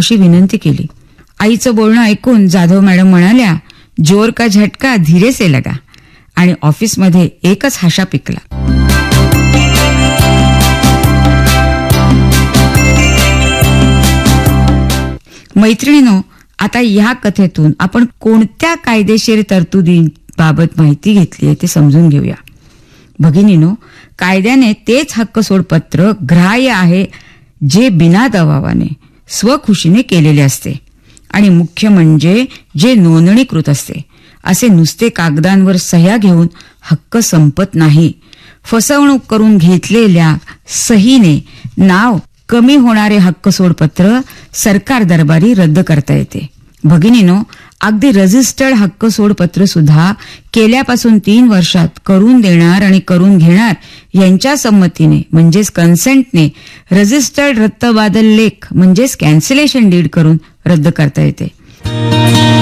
अशी विनंती केली. आईचं बोलणं ऐकून जाधव मॅडम म्हणाल्या, जोर का झटका धीरे से लगा, आणि ऑफिसमध्ये एकच हाशा पिकला. मैत्रिणींनो, आता या कथेतून आपण कोणत्या कायदेशीर तरतुदींबाबत माहिती घेतली आहे ते समजून घेऊया. भगिनीनो, कायद्याने तेच हक्क सोडपत्र ग्राह्य आहे जे बिना दबावाने स्वखुशीने केलेले असते, आणि मुख्य म्हणजे जे नोंदणीकृत असते. असे नुसते कागदांवर सह्या घेऊन हक्क संपत नाही. फसवणूक करून घेतलेल्या सहीने नाव कमी होणारे हक्क सोडपत्र सरकार दरबारी रद्द करता येते. भगिनीनो, अगदी रजिस्टर्ड हक्क सोडपत्र सुद्धा केल्यापासून 3 वर्षात करून देणार आणि करून घेणार यांच्या संमतीने म्हणजेच कन्सेंटने रजिस्टर्ड रद्दबादल लेख म्हणजेच कॅन्सलेशन डीड करून रद्द करता येते.